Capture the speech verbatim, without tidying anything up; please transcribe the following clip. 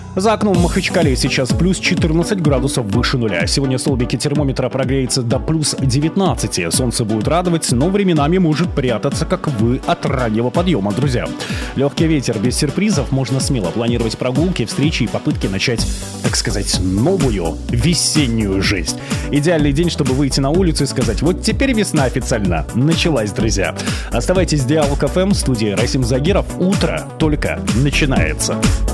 За окном Махачкале сейчас плюс четырнадцать градусов выше нуля. Сегодня столбики термометра прогреются до плюс девятнадцати. Солнце будет радовать, но временами может прятаться, как вы, от раннего подъема, друзья. Легкий ветер, без сюрпризов, можно смело планировать прогулки, встречи и попытки начать, так сказать, новую весеннюю жизнь. Идеальный день, чтобы выйти на улицу и сказать: вот теперь весна официально началась, друзья. Оставайтесь с Диалог эф эм, в студии Расим Загиров. Утро только начинается.